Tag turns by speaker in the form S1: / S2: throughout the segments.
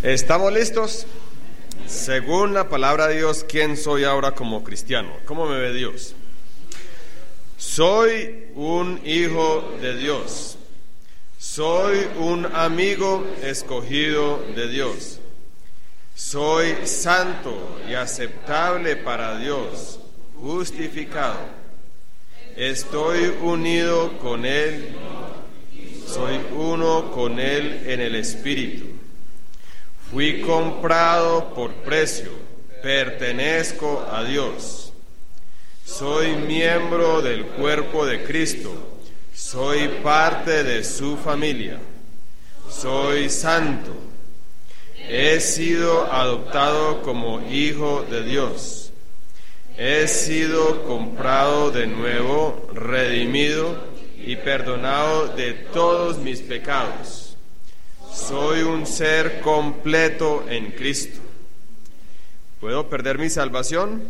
S1: ¿Estamos listos? Según la palabra de Dios, ¿quién soy ahora como cristiano? ¿Cómo me ve Dios? Soy un hijo de Dios. Soy un amigo escogido de Dios. Soy santo y aceptable para Dios, justificado. Estoy unido con Él. Soy uno con Él en el Espíritu. Fui comprado por precio, pertenezco a Dios. Soy miembro del cuerpo de Cristo, soy parte de su familia. Soy santo. He sido adoptado como hijo de Dios. He sido comprado de nuevo, redimido y perdonado de todos mis pecados. Soy un ser completo en Cristo. ¿Puedo perder mi salvación?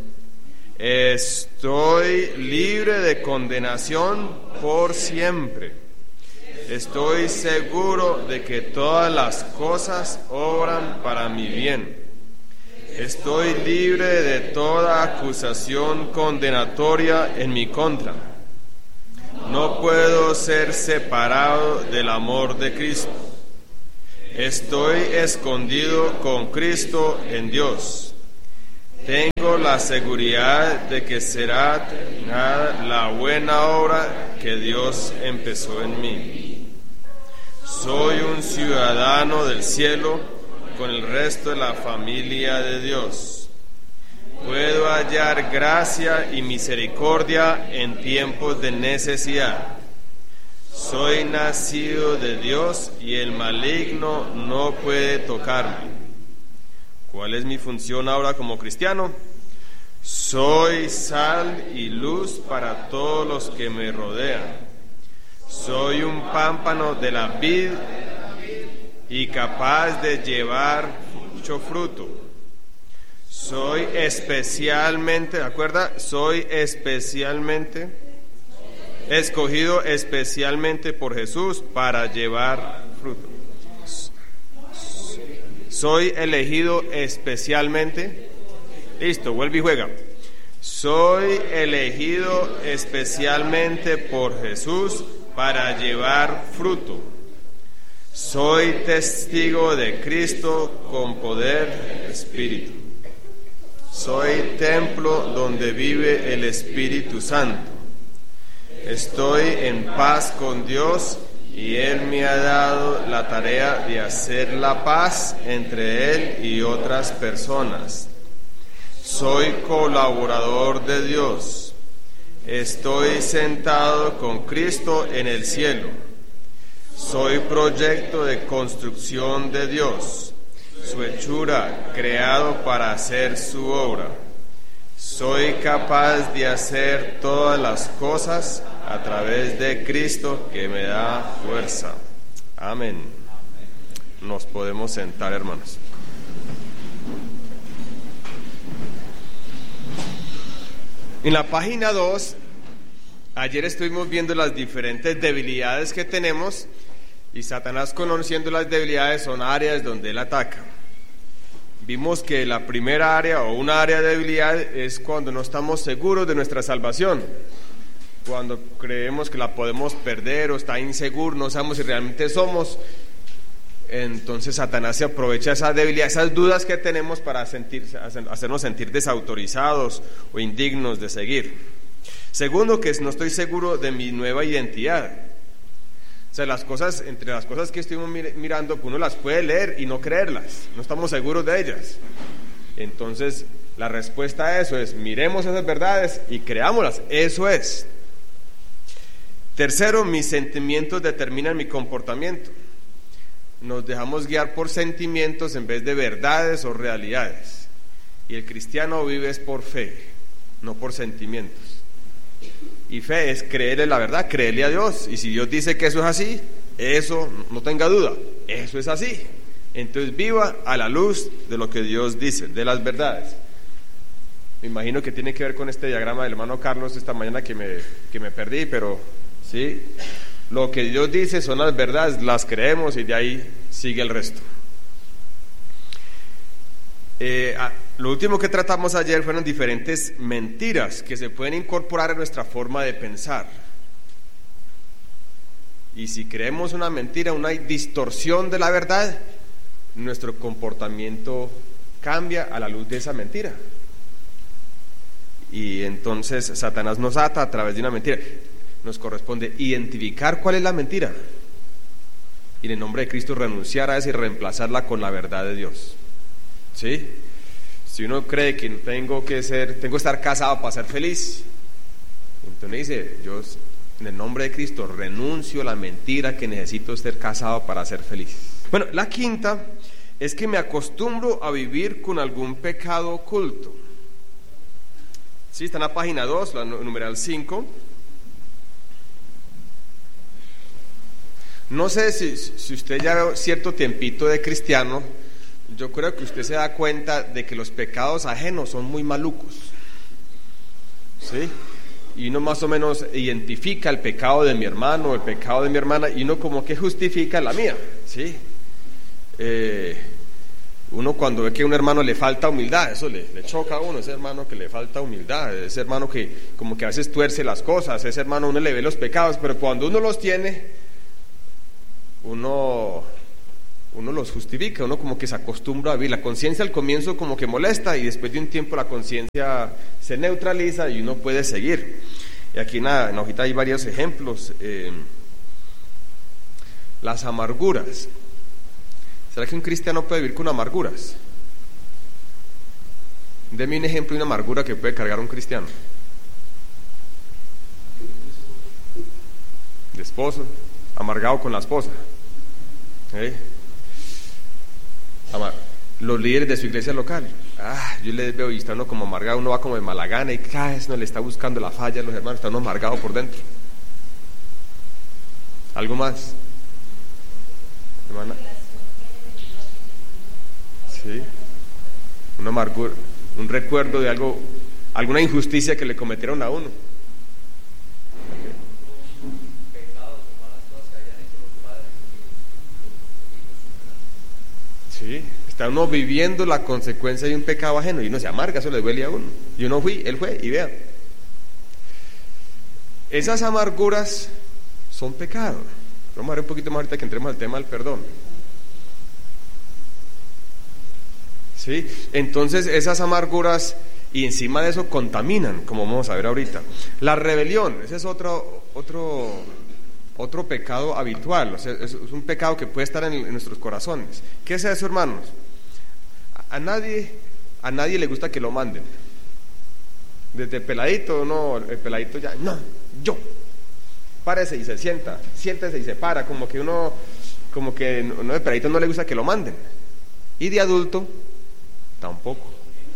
S1: Estoy libre de condenación por siempre. Estoy seguro de que todas las cosas obran para mi bien. Estoy libre de toda acusación condenatoria en mi contra. No puedo ser separado del amor de Cristo. Estoy escondido con Cristo en Dios. Tengo la seguridad de que será terminada la buena obra que Dios empezó en mí. Soy un ciudadano del cielo con el resto de la familia de Dios. Puedo hallar gracia y misericordia en tiempos de necesidad. Soy nacido de Dios y el maligno no puede tocarme. ¿Cuál es mi función ahora como cristiano? Soy sal y luz para todos los que me rodean. Soy un pámpano de la vid y capaz de llevar mucho fruto. Soy especialmente, ¿de acuerdo? Soy especialmente escogido especialmente por Jesús para llevar fruto. Soy elegido especialmente. Listo, vuelve y juega. Soy elegido especialmente por Jesús para llevar fruto. Soy testigo de Cristo con poder del Espíritu. Soy templo donde vive el Espíritu Santo. Estoy en paz con Dios y Él me ha dado la tarea de hacer la paz entre Él y otras personas. Soy colaborador de Dios. Estoy sentado con Cristo en el cielo. Soy proyecto de construcción de Dios, su hechura, creado para hacer su obra. Soy capaz de hacer todas las cosas a través de Cristo que me da fuerza. Amén. Nos podemos sentar, hermanos. En la página 2, ayer estuvimos viendo las diferentes debilidades que tenemos y Satanás, conociendo las debilidades, son áreas donde él ataca. Vimos que la primera área o una área de debilidad es cuando no estamos seguros de nuestra salvación, cuando creemos que la podemos perder o está inseguro, no sabemos si realmente somos. Entonces Satanás se aprovecha de esa debilidad, esas dudas que tenemos para hacernos sentir desautorizados o indignos de seguir. Segundo, que no estoy seguro de mi nueva identidad. O sea, entre las cosas que estuvimos mirando, uno las puede leer y no creerlas, no estamos seguros de ellas. Entonces, la respuesta a eso es: miremos esas verdades y creámoslas, eso es. Tercero, mis sentimientos determinan mi comportamiento. Nos dejamos guiar por sentimientos en vez de verdades o realidades. Y el cristiano vive es por fe, no por sentimientos. Y fe es creerle la verdad, creerle a Dios. Y si Dios dice que eso es así, eso no tenga duda, eso es así. Entonces viva a la luz de lo que Dios dice, de las verdades. Me imagino que tiene que ver con este diagrama del hermano Carlos esta mañana que me perdí, pero sí, lo que Dios dice son las verdades, las creemos y de ahí sigue el resto. Lo último que tratamos ayer fueron diferentes mentiras que se pueden incorporar a nuestra forma de pensar. Y si creemos una mentira, una distorsión de la verdad, nuestro comportamiento cambia a la luz de esa mentira. Y entonces Satanás nos ata a través de una mentira. Nos corresponde identificar cuál es la mentira y en el nombre de Cristo renunciar a esa y reemplazarla con la verdad de Dios. ¿Sí? Si uno cree que tengo que estar casado para ser feliz, entonces dice: yo en el nombre de Cristo renuncio a la mentira que necesito ser casado para ser feliz. Bueno, la quinta es que me acostumbro a vivir con algún pecado oculto. Sí, está en la página 2, la numeral 5. No sé si usted ya ve cierto tiempito de cristiano, yo creo que usted se da cuenta de que los pecados ajenos son muy malucos, ¿sí? Y uno más o menos identifica el pecado de mi hermano, el pecado de mi hermana, y uno como que justifica la mía, ¿sí? Uno cuando ve que a un hermano le falta humildad, eso le choca a uno, ese hermano que le falta humildad, ese hermano que como que a veces tuerce las cosas, ese hermano uno le ve los pecados, pero cuando uno los tiene, uno los justifica, uno como que se acostumbra a vivir. La conciencia al comienzo como que molesta y después de un tiempo la conciencia se neutraliza y uno puede seguir. Y aquí en la hojita hay varios ejemplos. Las amarguras. ¿Será que un cristiano puede vivir con amarguras? Deme un ejemplo de una amargura que puede cargar un cristiano. De esposo, amargado con la esposa. Los líderes de su iglesia local, yo les veo y está uno como amargado, uno va como de mala gana y cada vez no le está buscando la falla a los hermanos, está uno amargado por dentro. ¿Algo más, hermana? Sí, una amargura, un recuerdo de algo, alguna injusticia que le cometieron a uno. Sí, está uno viviendo la consecuencia de un pecado ajeno y uno se amarga, eso le duele a uno. Yo no fui, él fue, y vea. Esas amarguras son pecado. Vamos a ver un poquito más ahorita que entremos al tema del perdón. Sí, entonces esas amarguras y encima de eso contaminan, como vamos a ver ahorita. La rebelión, ese es otro pecado habitual, o sea, es un pecado que puede estar en nuestros corazones. ¿Qué es eso, hermanos? A nadie le gusta que lo manden. Desde peladito, no, el peladito ya, no, yo. Párese y se sienta, siéntese y se para, como que de peladito no le gusta que lo manden. Y de adulto, tampoco.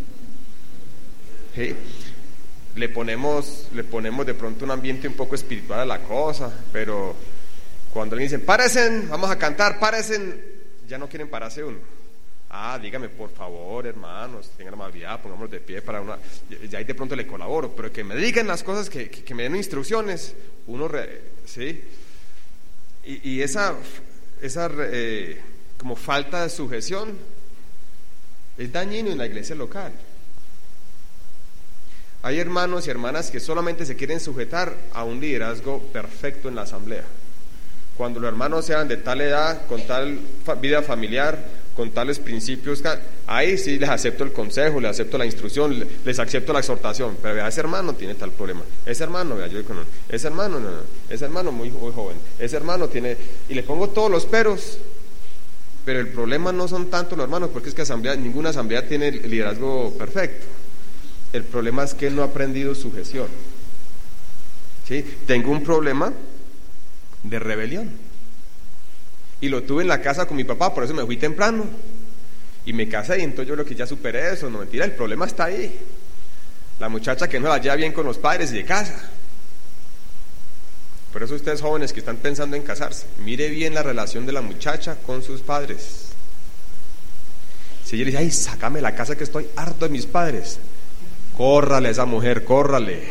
S1: ¿Sí? Le ponemos de pronto un ambiente un poco espiritual a la cosa, pero cuando alguien dice, párense, vamos a cantar, párense, ya no quieren pararse uno. Dígame por favor, hermanos, tengan amabilidad, pongámonos de pie para una, ya ahí de pronto le colaboro, pero que me digan las cosas, que me den instrucciones, ¿sí? Y esa como falta de sujeción es dañino en la iglesia local. Hay hermanos y hermanas que solamente se quieren sujetar a un liderazgo perfecto en la asamblea. Cuando los hermanos sean de tal edad, con tal vida familiar, con tales principios, ahí sí les acepto el consejo, les acepto la instrucción, les acepto la exhortación. Pero vea, ese hermano tiene tal problema, ese hermano, vea, ese hermano, no, ese hermano muy joven, ese hermano tiene, y le pongo todos los peros. Pero el problema no son tanto los hermanos, porque es que ninguna asamblea tiene el liderazgo perfecto. El problema es que él no ha aprendido sujeción. ¿Sí? Tengo un problema de rebelión y lo tuve en la casa con mi papá, por eso me fui temprano y me casé, y entonces yo creo que ya superé eso. No, mentira, el problema está ahí. La muchacha que no la lleva bien con los padres y de casa. Por eso ustedes jóvenes que están pensando en casarse, mire bien la relación de la muchacha con sus padres. Si ella dice, sácame la casa que estoy harto de mis padres, córrale a esa mujer, córrale.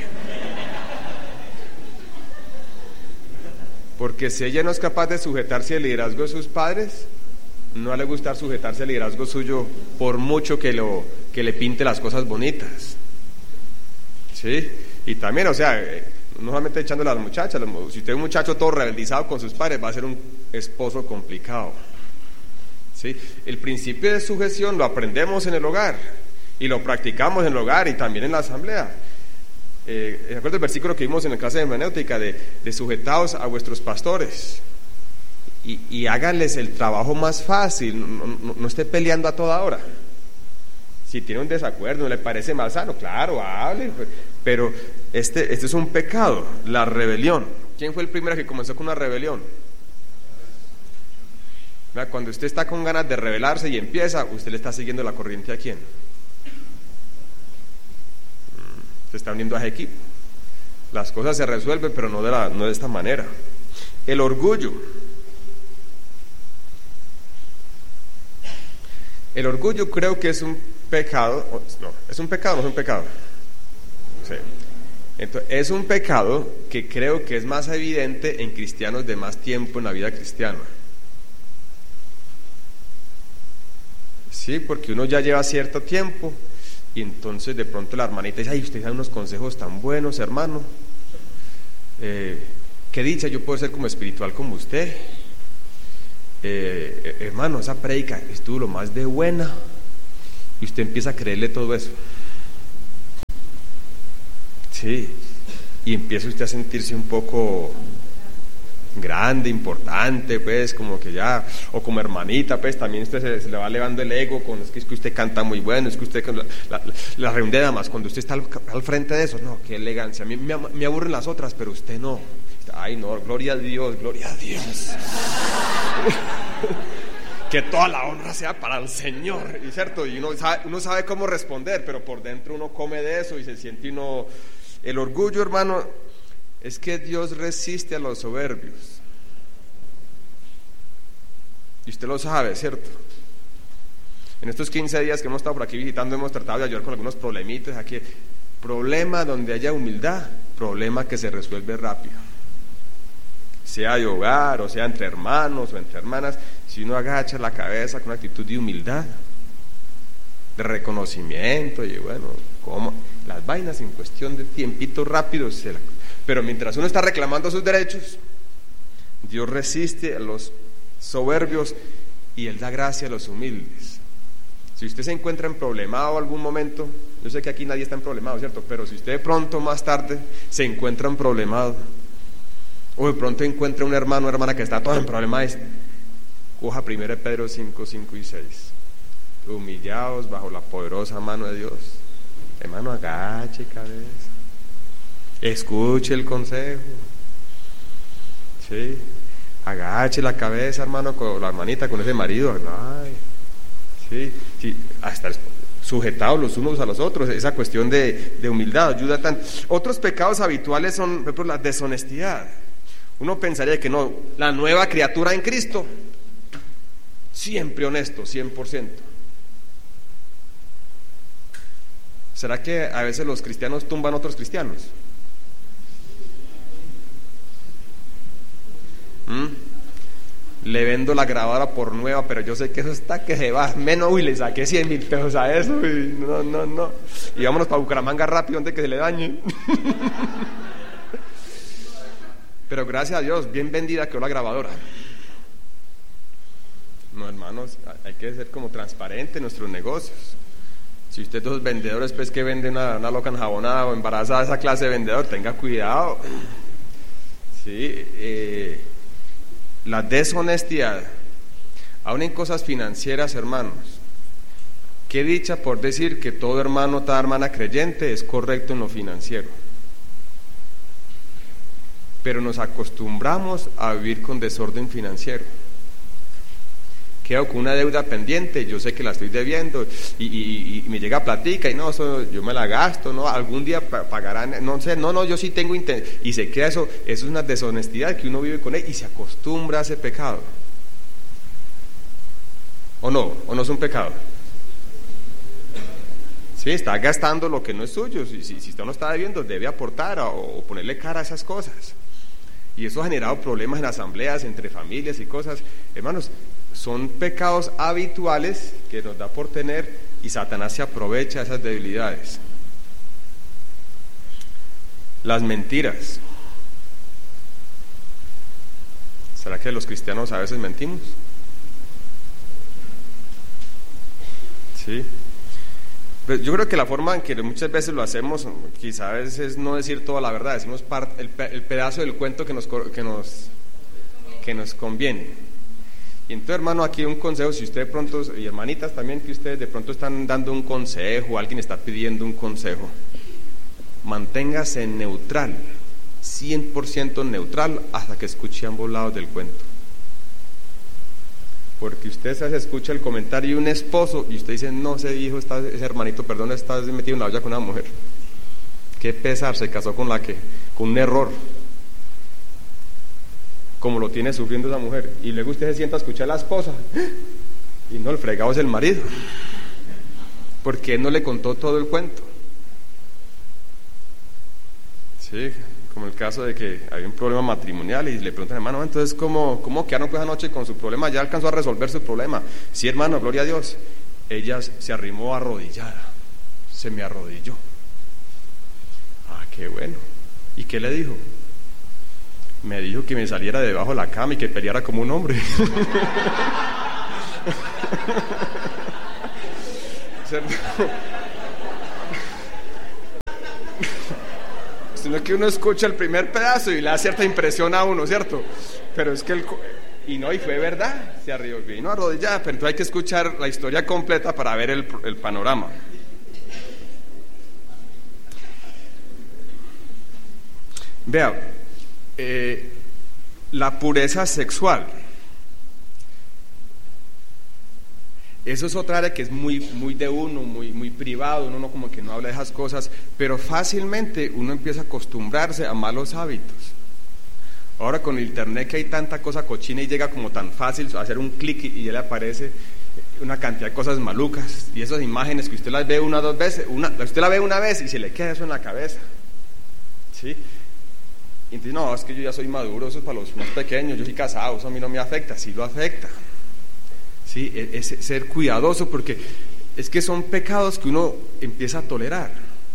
S1: Porque si ella no es capaz de sujetarse al liderazgo de sus padres, no le gusta sujetarse al liderazgo suyo por mucho que le pinte las cosas bonitas. ¿Sí? Y también, o sea, no solamente echándole a las muchachas, si usted es un muchacho todo rebeldizado con sus padres, va a ser un esposo complicado. ¿Sí? El principio de sujeción lo aprendemos en el hogar y lo practicamos en el hogar y también en la asamblea. ¿Se acuerda el versículo que vimos en la clase de hermenéutica de sujetaos a vuestros pastores y háganles el trabajo más fácil, no esté peleando a toda hora? Si tiene un desacuerdo, no le parece mal sano, claro, hable, pero este es un pecado, la rebelión. ¿Quién fue el primero que comenzó con una rebelión? Cuando usted está con ganas de rebelarse y empieza, usted le está siguiendo la corriente ¿a quién? Se está uniendo a ese equipo. Las cosas se resuelven, pero no de esta manera. El orgullo. El orgullo creo que es un pecado. No, ¿es un pecado o no es un pecado? Sí. Entonces, es un pecado que creo que es más evidente en cristianos de más tiempo en la vida cristiana. Sí, porque uno ya lleva cierto tiempo y entonces de pronto la hermanita dice: ay, usted da unos consejos tan buenos, hermano, qué dicha, yo puedo ser como espiritual como usted, hermano, esa prédica estuvo lo más de buena, y usted empieza a creerle todo eso. Sí, y empieza usted a sentirse un poco grande, importante, pues, como que ya, o como hermanita, pues, también usted se le va elevando el ego con, es que usted canta muy bueno, es que usted, la reunión de damas, cuando usted está al frente de eso, no, qué elegancia, a mí me aburren las otras, pero usted no, ay no, gloria a Dios, que toda la honra sea para el Señor, y cierto, y uno sabe cómo responder, pero por dentro uno come de eso y se siente uno, el orgullo, hermano, es que Dios resiste a los soberbios. Y usted lo sabe, ¿cierto? En estos 15 días que hemos estado por aquí visitando, hemos tratado de ayudar con algunos problemitas aquí. Problema donde haya humildad, problema que se resuelve rápido. Sea de hogar, o sea entre hermanos o entre hermanas, si uno agacha la cabeza con una actitud de humildad, de reconocimiento, y bueno, como las vainas en cuestión de tiempito rápido pero mientras uno está reclamando sus derechos, Dios resiste a los soberbios y Él da gracia a los humildes. Si usted se encuentra en problemado algún momento, yo sé que aquí nadie está en problemado, ¿cierto? Pero si usted de pronto más tarde se encuentra en problemado, o de pronto encuentra un hermano o hermana que está todo en problemas, coja 1 Pedro 5, 5 y 6. Humillaos bajo la poderosa mano de Dios. Hermano, agache cabeza. Escuche el consejo. Sí. Agache la cabeza, hermano, con la hermanita, con ese marido. Ay. Sí. Sí. Hasta sujetados los unos a los otros. Esa cuestión de humildad ayuda tanto. Otros pecados habituales son, por ejemplo, la deshonestidad. Uno pensaría que no, la nueva criatura en Cristo, siempre honesto, 100%. ¿Será que a veces los cristianos tumban a otros cristianos? Le vendo la grabadora por nueva, pero yo sé que eso está que se va, menos, uy, le saqué 100,000 pesos a eso, y no, y vámonos para Bucaramanga rápido antes que se le dañe. Pero gracias a Dios, bien vendida quedó la grabadora. No, hermanos, hay que ser como transparente en nuestros negocios. Si usted es vendedores, pues, que vende una loca enjabonada o embarazada, esa clase de vendedor, tenga cuidado. Sí, la deshonestidad, aún en cosas financieras, hermanos. Qué dicha por decir que todo hermano, toda hermana creyente es correcto en lo financiero. Pero nos acostumbramos a vivir con desorden financiero. Quedo con una deuda pendiente, yo sé que la estoy debiendo y me llega platica y no, eso yo me la gasto, no, algún día pagarán, no sé, no, yo sí tengo y se queda eso es una deshonestidad que uno vive con él y se acostumbra a ese pecado. ¿O no es un pecado? Sí, está gastando lo que no es suyo, si usted no está debiendo, debe aportar o ponerle cara a esas cosas. Y eso ha generado problemas en asambleas, entre familias y cosas. Hermanos, son pecados habituales que nos da por tener, y Satanás se aprovecha de esas debilidades. Las mentiras. ¿Será que los cristianos a veces mentimos? Sí. Pero yo creo que la forma en que muchas veces lo hacemos, quizás es no decir toda la verdad, decimos el pedazo del cuento que nos conviene. Y entonces, hermano, aquí un consejo, si usted de pronto, y hermanitas también, que ustedes de pronto están dando un consejo, alguien está pidiendo un consejo, manténgase neutral, 100% neutral, hasta que escuche ambos lados del cuento. Porque usted se escucha el comentario de un esposo y usted dice, no, ese hijo, ese hermanito, perdón, está metido en la olla con una mujer. Qué pesar, se casó con un error, como lo tiene sufriendo esa mujer. Y luego usted se sienta a escuchar a la esposa, y no, el fregado es el marido, porque él no le contó todo el cuento. Sí, como el caso de que hay un problema matrimonial y le preguntan, hermano, entonces ¿cómo quedaron pues anoche con su problema? ¿Ya alcanzó a resolver su problema? Sí, hermano, gloria a Dios. Ella se arrimó arrodillada, se me arrodilló. Ah, qué bueno. ¿Y qué le dijo? Me dijo que me saliera de debajo de la cama y que peleara como un hombre. Sino que uno escucha el primer pedazo y le da cierta impresión a uno, ¿cierto? Pero es que y fue verdad, se arrió, vino arrodillada, pero entonces hay que escuchar la historia completa para ver el panorama. Vea, la pureza sexual, eso es otra área que es muy de uno, muy privado, uno no, como que no habla de esas cosas, pero fácilmente uno empieza a acostumbrarse a malos hábitos. Ahora con el internet, que hay tanta cosa cochina y llega como tan fácil hacer un clic y ya le aparece una cantidad de cosas malucas, y esas imágenes que usted las ve una o dos veces, usted la ve una vez y se le queda eso en la cabeza, ¿sí? Y entonces, no, es que yo ya soy maduro, eso es para los más pequeños, yo soy casado, eso a mí no me afecta. Sí lo afecta. Sí, es ser cuidadoso, porque es que son pecados que uno empieza a tolerar.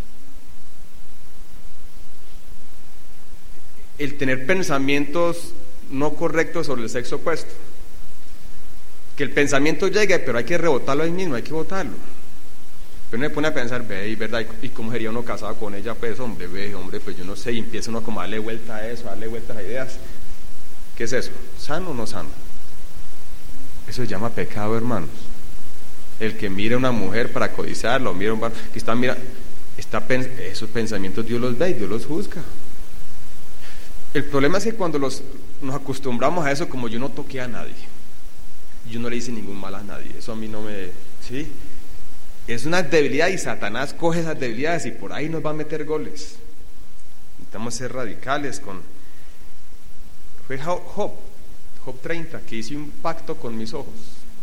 S1: El tener pensamientos no correctos sobre el sexo opuesto. Que el pensamiento llegue, pero hay que rebotarlo ahí mismo, hay que botarlo. Pero uno se pone a pensar, ve, ¿verdad? ¿Y cómo sería uno casado con ella? Pues, hombre, pues yo no sé, y empieza uno como a darle vuelta a eso, a darle vueltas a ideas. ¿Qué es eso? ¿Sano o no sano? Eso se llama pecado, hermanos. El que mira a una mujer para codiciarla, o mira a un varón que esos pensamientos Dios los ve y Dios los juzga. El problema es que cuando nos acostumbramos a eso, como yo no toqué a nadie, yo no le hice ningún mal a nadie, eso a mí no me... ¿sí? Es una debilidad y Satanás coge esas debilidades y por ahí nos va a meter goles. Necesitamos ser radicales Fue Job 30, que hice un pacto con mis ojos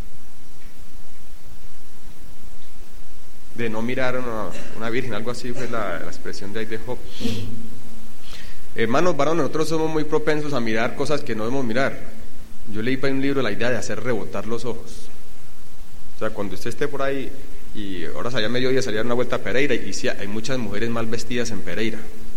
S1: de no mirar a una virgen, algo así fue la expresión de ahí de Job. Hermanos varones, nosotros somos muy propensos a mirar cosas que no debemos mirar. Yo leí para un libro la idea de hacer rebotar los ojos. O sea, cuando usted esté por ahí, y ahora salía mediodía, salía una vuelta a Pereira, y sí, hay muchas mujeres mal vestidas en Pereira,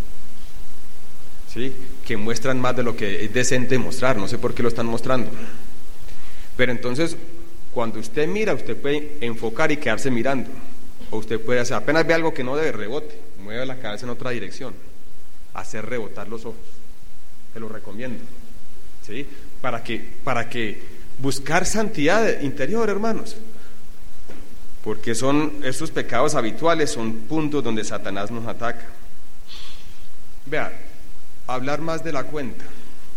S1: ¿sí? Que muestran más de lo que es decente mostrar, no sé por qué lo están mostrando. Pero entonces, cuando usted mira, usted puede enfocar y quedarse mirando, o usted puede hacer, apenas ve algo que no debe, rebote, mueve la cabeza en otra dirección, hacer rebotar los ojos. Se lo recomiendo, ¿sí? Para que buscar santidad interior, hermanos, porque esos pecados habituales son puntos donde Satanás nos ataca. Vea, hablar más de la cuenta,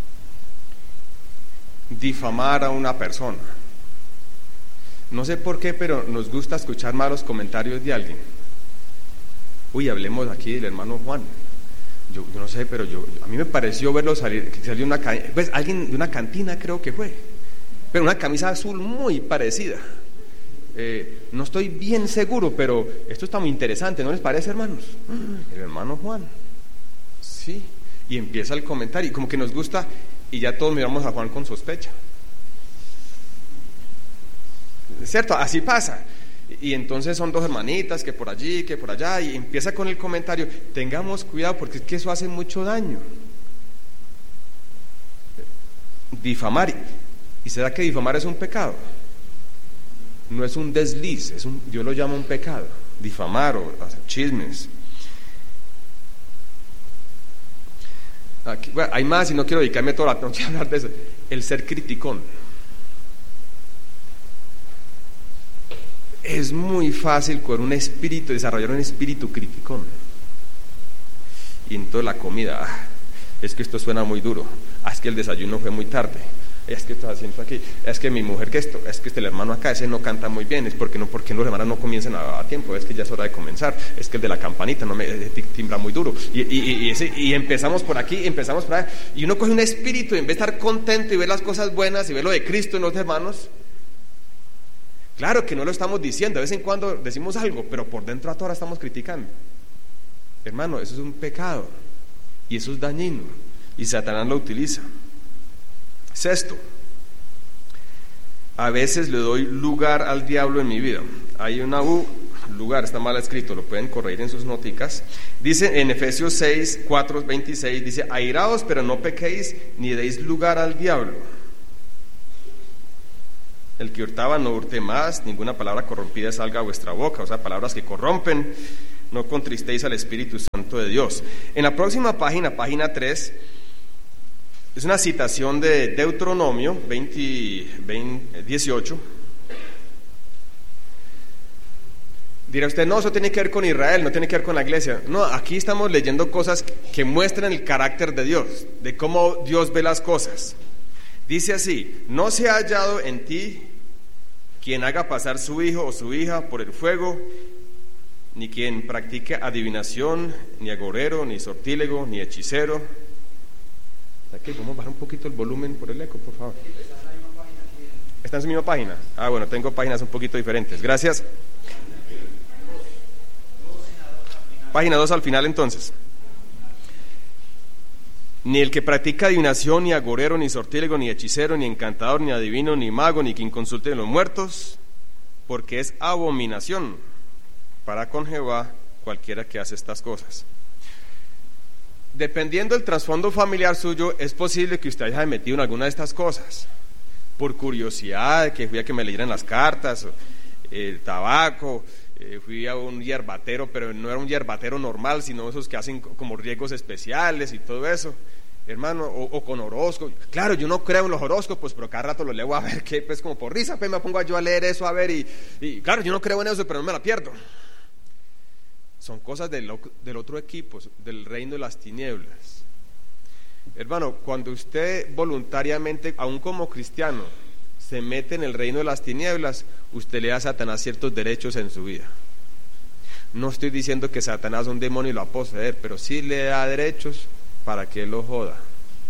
S1: difamar a una persona. No sé por qué, pero nos gusta escuchar malos comentarios de alguien. Uy, hablemos aquí del hermano Juan. Yo no sé, pero a mí me pareció verlo salir, que salió alguien de una cantina, creo que fue, pero una camisa azul muy parecida. No estoy bien seguro, pero esto está muy interesante, ¿no les parece, hermanos? El hermano Juan, sí, y empieza el comentario, y como que nos gusta, y ya todos miramos a Juan con sospecha. ¿cierto? Así pasa. Y entonces son dos hermanitas que por allí, que por allá, y empieza con el comentario, tengamos cuidado porque es que eso hace mucho daño. Difamar, ¿y será que difamar es un pecado? No es un desliz, yo lo llamo un pecado, difamar o hacer chismes. Aquí, bueno, hay más y no quiero dedicarme toda la noche a hablar de eso. El ser criticón. Es muy fácil con un espíritu, desarrollar un espíritu criticón. Y entonces la comida, es que esto suena muy duro, es que el desayuno fue muy tarde, es que estás haciendo aquí, es que mi mujer que esto, es que el hermano acá, ese no canta muy bien, es porque los hermanos no comienzan a tiempo, es que ya es hora de comenzar, es que el de la campanita no me timbra muy duro, y empezamos por aquí, empezamos por allá, y uno coge un espíritu, y en vez de estar contento y ver las cosas buenas y ver lo de Cristo en los hermanos, claro que no lo estamos diciendo, de vez en cuando decimos algo, pero por dentro a toda hora estamos criticando. Hermano, eso es un pecado, y eso es dañino, y Satanás lo utiliza. Sexto, a veces le doy lugar al diablo en mi vida. Hay una lugar, está mal escrito, lo pueden corregir en sus noticas. Dice en Efesios 6, 4, 26, dice, airaos, pero no pequéis, ni deis lugar al diablo. El que hurtaba no hurte más, ninguna palabra corrompida salga a vuestra boca, o sea, palabras que corrompen, no contristéis al Espíritu Santo de Dios. En la próxima página, página 3, es una citación de Deuteronomio 18. Dirá usted, no, eso tiene que ver con Israel, no tiene que ver con la iglesia. No, aquí estamos leyendo cosas que muestran el carácter de Dios, de cómo Dios ve las cosas. Dice así, no se ha hallado en ti quien haga pasar su hijo o su hija por el fuego, ni quien practique adivinación, ni agorero, ni sortílego, ni hechicero. Aquí, vamos a bajar un poquito el volumen por el eco, por favor. ¿Está en su misma página? Ah, bueno, tengo páginas un poquito diferentes. Gracias. Página 2 al final entonces. Ni el que practica adivinación, ni agorero, ni sortílego, ni hechicero, ni encantador, ni adivino, ni mago, ni quien consulte de los muertos, porque es abominación para con Jehová cualquiera que hace estas cosas. Dependiendo del trasfondo familiar suyo, es posible que usted haya metido en alguna de estas cosas, por curiosidad, que fui a que me leyeran las cartas, el tabaco, fui a un yerbatero, pero no era un yerbatero normal, sino esos que hacen como riegos especiales y todo eso, hermano, o con horóscopos. Claro, yo no creo en los horóscopos, pero cada rato los leo a ver qué, pues como por risa, pues me pongo yo a leer eso, a ver, y claro, yo no creo en eso, pero no me la pierdo. Son cosas del otro equipo, del reino de las tinieblas. Hermano, cuando usted voluntariamente, aún como cristiano, se mete en el reino de las tinieblas, usted le da a Satanás ciertos derechos en su vida. No estoy diciendo que Satanás es un demonio y lo va a poseer, pero sí le da derechos para que él lo joda.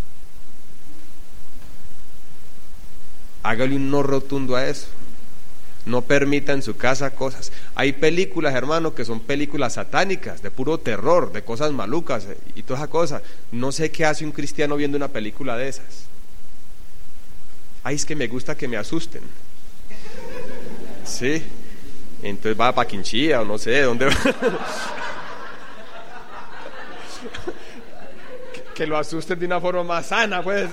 S1: Hágale un no rotundo a eso. No permita en su casa cosas. Hay películas, hermano, que son películas satánicas, de puro terror, de cosas malucas y toda esa cosa. No sé qué hace un cristiano viendo una película de esas. Ay, es que me gusta que me asusten. Sí, entonces va a Paquinchía o no sé dónde va. que lo asusten de una forma más sana, pues.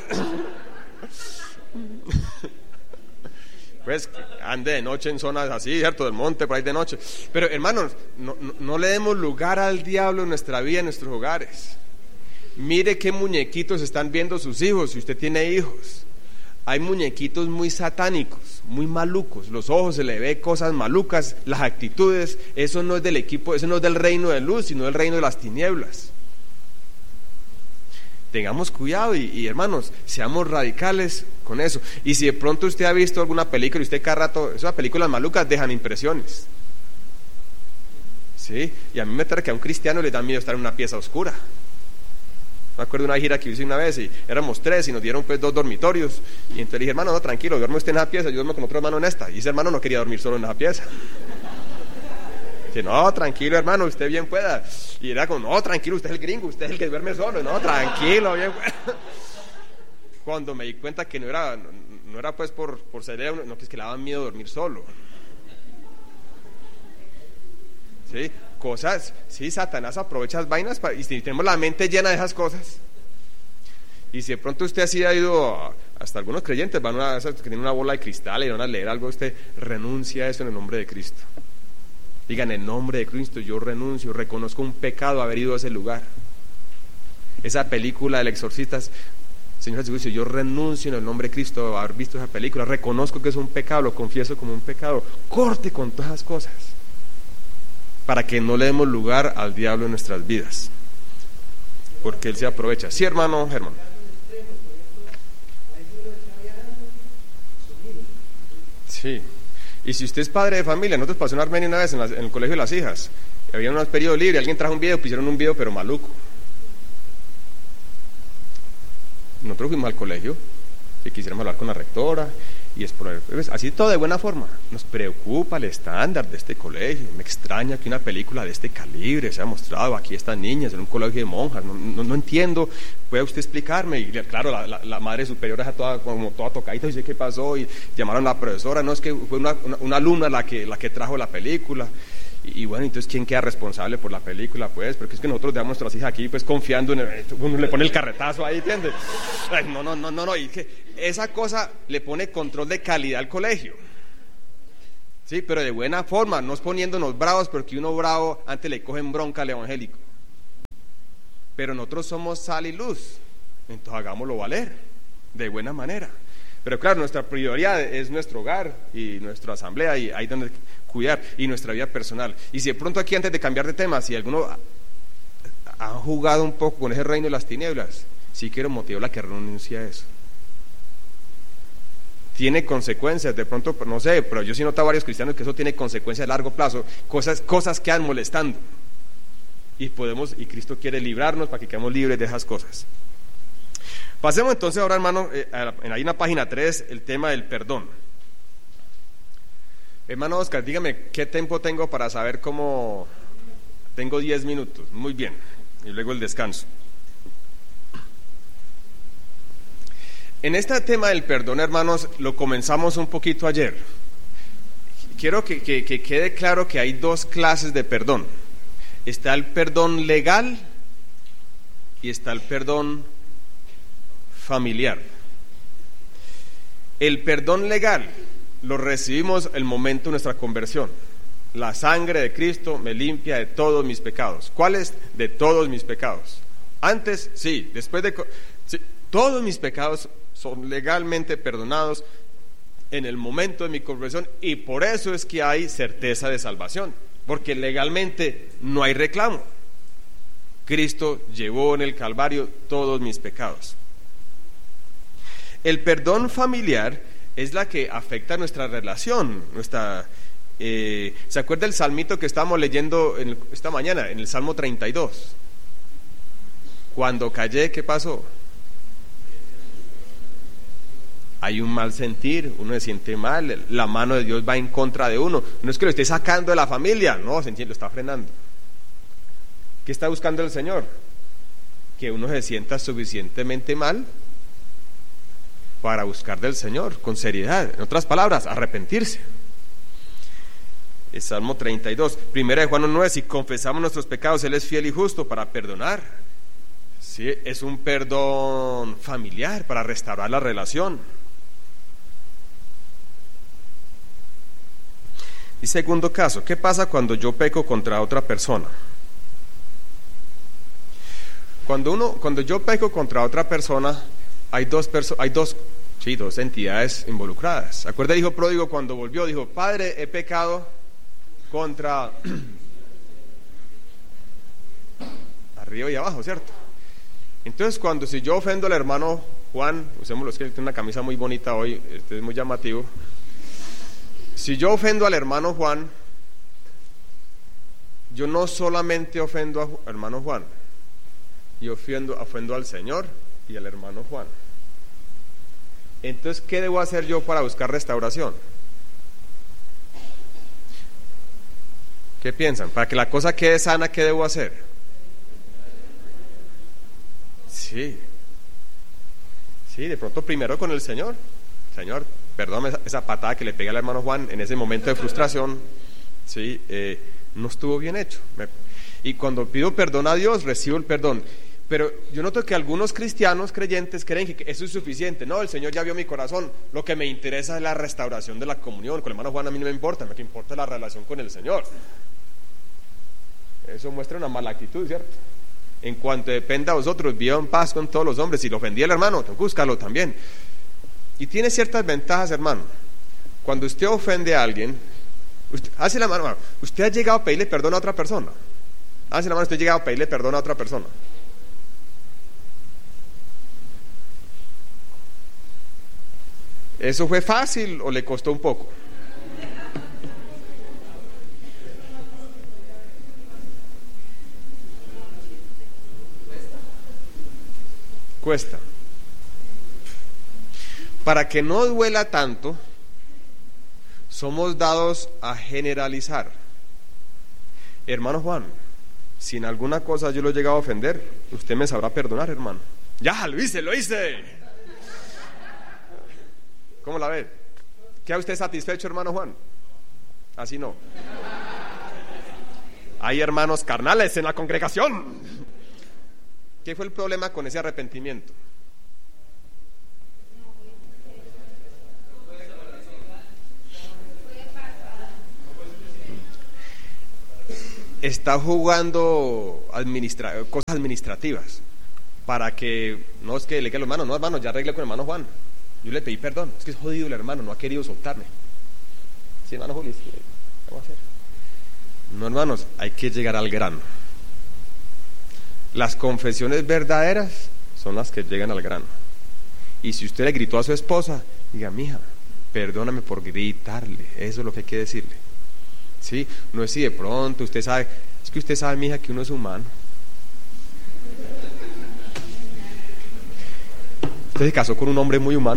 S1: Pues ande de noche en zonas así, ¿cierto? Del monte, por ahí de noche. Pero hermanos, no le demos lugar al diablo en nuestra vida, en nuestros hogares. Mire qué muñequitos están viendo sus hijos, si usted tiene hijos. Hay muñequitos muy satánicos, muy malucos. Los ojos se le ve cosas malucas, las actitudes. Eso no es del equipo, eso no es del reino de luz, sino del reino de las tinieblas. Tengamos cuidado y hermanos, seamos radicales con eso. Y si de pronto usted ha visto alguna película y usted cada rato, esas películas malucas dejan impresiones. Sí, y a mí me trae que a un cristiano le da miedo estar en una pieza oscura. Me acuerdo de una gira que hice una vez y éramos 3 y nos dieron pues 2 dormitorios. Y entonces le dije, hermano, no, tranquilo, duerme usted en esa pieza, yo duermo con otro hermano en esta. Y ese hermano no quería dormir solo en esa pieza. Dice, no, tranquilo, hermano, usted bien pueda. Y era como, no, tranquilo, usted es el gringo, usted es el que duerme solo. No, tranquilo, bien pueda. Cuando me di cuenta que no no era pues por ser, no, que es que le daban miedo dormir solo. ¿Sí? Cosas, sí, Satanás aprovecha las vainas y si tenemos la mente llena de esas cosas. Y si de pronto usted así ha ido, hasta algunos creyentes van a que tienen una bola de cristal y van a leer algo, usted renuncia a eso en el nombre de Cristo. Digan, en el nombre de Cristo yo renuncio, reconozco un pecado haber ido a ese lugar. Esa película del exorcista, Señor Jesucristo, yo renuncio en el nombre de Cristo a haber visto esa película, reconozco que es un pecado, lo confieso como un pecado. Corte con todas esas cosas, para que no le demos lugar al diablo en nuestras vidas, porque él se aprovecha. ¿Sí, hermano Germán? Sí. Y si usted es padre de familia, nosotros pasó en Armenia una vez en el colegio de las hijas, había unos periodos libres, alguien trajo un video, pusieron un video pero maluco. Nosotros fuimos al colegio y quisiéramos hablar con la rectora y exponer, así todo de buena forma. Nos preocupa el estándar de este colegio, me extraña que una película de este calibre se haya mostrado aquí a estas niñas en un colegio de monjas, no entiendo, ¿puede usted explicarme? Y claro, la madre superiora está toda tocadita, dice ¿qué pasó? Y llamaron a la profesora, no, es que fue una alumna la que trajo la película. Y bueno, entonces ¿quién queda responsable por la película? Pues, porque es que nosotros dejamos a nuestras hijas aquí pues confiando en uno le pone el carretazo ahí, ¿entiendes? Ay, no, y que esa cosa le pone control de calidad al colegio. Sí, pero de buena forma, no es poniéndonos bravos, porque uno bravo antes le cogen bronca al evangélico. Pero nosotros somos sal y luz, entonces hagámoslo valer, de buena manera. Pero claro, nuestra prioridad es nuestro hogar y nuestra asamblea, y ahí donde cuidar, y nuestra vida personal. Y si de pronto aquí, antes de cambiar de tema, si alguno ha jugado un poco con ese reino de las tinieblas, sí quiero motivarla a que renuncie a eso. Tiene consecuencias, de pronto, no sé, pero yo sí he notado a varios cristianos que eso tiene consecuencias a largo plazo, cosas quedan molestando. Y Cristo quiere librarnos para que quedemos libres de esas cosas. Pasemos entonces ahora, hermano, ahí en la página 3, el tema del perdón. Hermano Oscar, dígame, ¿qué tiempo tengo para saber cómo? Tengo 10 minutos, muy bien, y luego el descanso. En este tema del perdón, hermanos, lo comenzamos un poquito ayer. Quiero que quede claro que hay dos clases de perdón. Está el perdón legal y está el perdón familiar. El perdón legal lo recibimos el momento de nuestra conversión. La sangre de Cristo me limpia de todos mis pecados. ¿Cuáles? De todos mis pecados. Antes, sí, después de... Sí, todos mis pecados son legalmente perdonados en el momento de mi conversión, y por eso es que hay certeza de salvación, porque legalmente no hay reclamo. Cristo llevó en el Calvario todos mis pecados. El perdón familiar es la que afecta nuestra relación, ¿se acuerda el salmito que estábamos leyendo esta mañana, en el Salmo 32? Cuando callé, ¿qué pasó? Hay un mal sentir, uno se siente mal, la mano de Dios va en contra de uno. No es que lo esté sacando de la familia, no, se entiende, lo está frenando. ¿Qué está buscando el Señor? Que uno se sienta suficientemente mal para buscar del Señor con seriedad. En otras palabras, arrepentirse. El Salmo 32, 1 Juan 9, si confesamos nuestros pecados, Él es fiel y justo para perdonar. Sí, es un perdón familiar para restaurar la relación. Y segundo caso, ¿qué pasa cuando yo peco contra otra persona? Cuando yo peco contra otra persona, hay dos entidades involucradas. ¿Se acuerda el hijo pródigo cuando volvió? Dijo, Padre, he pecado contra arriba y abajo, ¿cierto? Entonces, si yo ofendo al hermano Juan, usémoslo, es que tiene una camisa muy bonita hoy, este es muy llamativo. Si yo ofendo al hermano Juan, yo no solamente ofendo al hermano Juan, yo ofendo al Señor y al hermano Juan. Entonces, ¿qué debo hacer yo para buscar restauración? ¿Qué piensan? Para que la cosa quede sana, ¿qué debo hacer? Sí, de pronto primero con el Señor. Señor, perdóname esa patada que le pegué al hermano Juan en ese momento de frustración, ¿sí? No estuvo bien hecho. Y cuando pido perdón a Dios, recibo el perdón. Pero yo noto que algunos cristianos creyentes creen que eso es suficiente. No, el Señor ya vio mi corazón. Lo que me interesa es la restauración de la comunión. Con el hermano Juan a mí no me importa, lo que importa es la relación con el Señor. Eso muestra una mala actitud, ¿cierto? En cuanto dependa de vosotros, viva en paz con todos los hombres. Si lo ofendí al hermano, búscalo también. Y tiene ciertas ventajas, hermano. Cuando usted ofende a alguien, hace la mano. ¿Usted ha llegado a pedirle perdón a otra persona? Hace la mano, ¿usted ha llegado a pedirle perdón a otra persona? ¿Eso fue fácil o le costó un poco? Cuesta. Para que no duela tanto, somos dados a generalizar. Hermano Juan, si en alguna cosa yo lo he llegado a ofender, usted me sabrá perdonar, hermano. Ya, lo hice. ¿Cómo la ve? ¿Queda usted satisfecho, hermano Juan? Así no. Hay hermanos carnales en la congregación. ¿Qué fue el problema con ese arrepentimiento? Está jugando cosas administrativas para que, no es que le quede los hermanos, no hermano, ya arreglé con el hermano Juan, yo le pedí perdón, es que es jodido el hermano, no ha querido soltarme. Sí, hermano Juli, ¿qué vamos a hacer? No, hermanos, hay que llegar al grano. Las confesiones verdaderas son las que llegan al grano. Y si usted le gritó a su esposa, diga, mija, perdóname por gritarle, eso es lo que hay que decirle. ¿Sí? No es si de pronto usted sabe, es que usted sabe, mija, que uno es humano. Usted se casó con un hombre muy humano.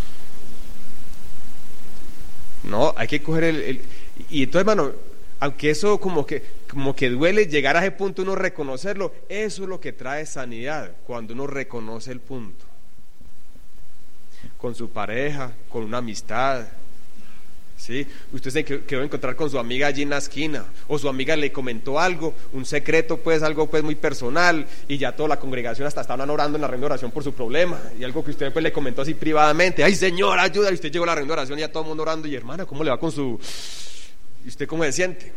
S1: No, hay que coger y entonces, hermano, aunque eso como que duele llegar a ese punto, uno reconocerlo, eso es lo que trae sanidad, cuando uno reconoce el punto. Con su pareja, con una amistad. ¿Sí? Usted se quedó a encontrar con su amiga allí en la esquina, o su amiga le comentó algo, un secreto, pues algo pues muy personal, y ya toda la congregación hasta estaban orando en la reunión de oración por su problema, y algo que usted pues le comentó así privadamente, ay Señor, ayuda, y usted llegó a la reunión de oración y ya todo el mundo orando, y hermana, ¿cómo le va con su... ¿Y usted cómo se siente?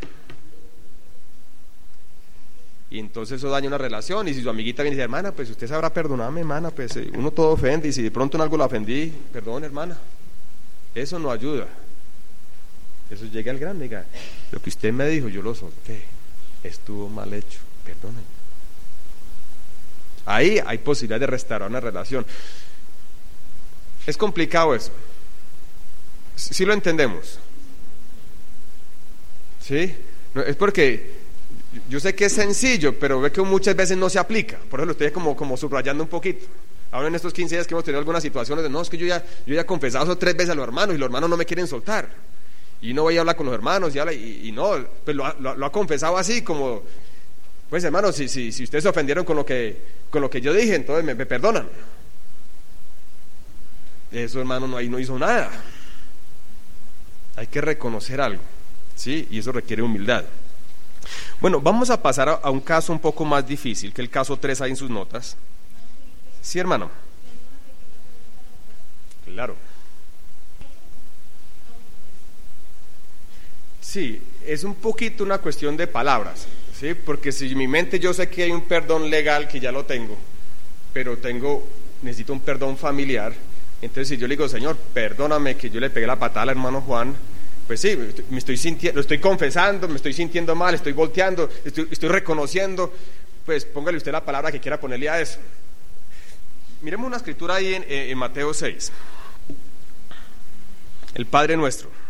S1: Y entonces eso daña una relación, y si su amiguita viene y dice, hermana, pues usted sabrá perdonarme, hermana, pues uno todo ofende, y si de pronto en algo la ofendí, perdón, hermana, eso no ayuda. Eso llega al grano, diga, lo que usted me dijo, yo lo solté, estuvo mal hecho, perdónenme. Ahí hay posibilidad de restaurar una relación. Es complicado eso. ¿Sí lo entendemos? ¿Sí? No, es porque yo sé que es sencillo, pero ve que muchas veces no se aplica. Por eso lo estoy como subrayando un poquito. Ahora en estos 15 días que hemos tenido algunas situaciones de, no, es que yo ya he confesado eso 3 veces a los hermanos y los hermanos no me quieren soltar. Y no voy a hablar con los hermanos y no, pues lo ha confesado así como, pues hermanos, si ustedes se ofendieron con lo que yo dije, entonces me perdonan. Eso, hermano, ahí no hizo nada. Hay que reconocer algo, ¿sí? Y eso requiere humildad. Bueno, vamos a pasar a un caso un poco más difícil, que el caso 3 ahí en sus notas. ¿Sí, hermano? Claro. Sí, es un poquito una cuestión de palabras, ¿sí? Porque si en mi mente yo sé que hay un perdón legal que ya lo tengo, pero necesito un perdón familiar, entonces si yo le digo, Señor, perdóname que yo le pegué la patada al hermano Juan, pues sí, lo estoy confesando, me estoy sintiendo mal, estoy volteando, estoy reconociendo, pues póngale usted la palabra que quiera ponerle a eso. Miremos una escritura ahí en Mateo 6, el Padre Nuestro.